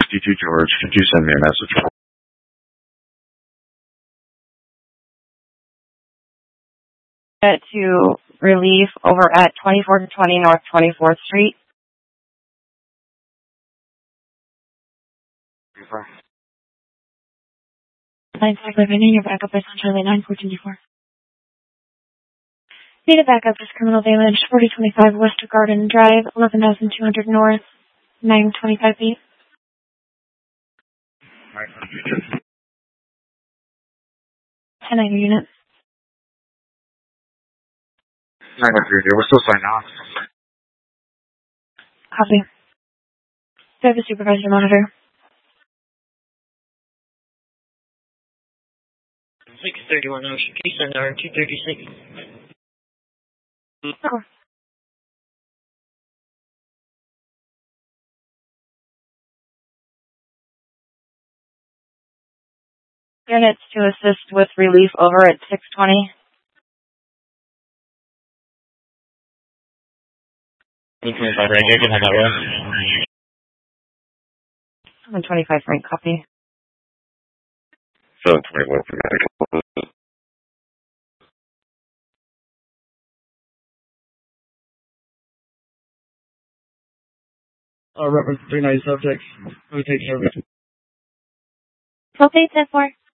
52 George. Could you send me a message? To relief over at 2420 North 24th Street. Line 5 Living, your backup is on Charlie 9424. Need a backup is criminal damage, 4025 West Garden Drive, 11,200 North, 925 feet. 10 units. 900, we're still signing off. Copy. Do I have a supervisor monitor? 631 Ocean Case and R236. Okay. Units to assist with relief over at 620. 25 Frank, I can have that one. 25 Frank, copy. 721 for medical. Reference 39 subjects. Who take care of it? 12 8 10 4.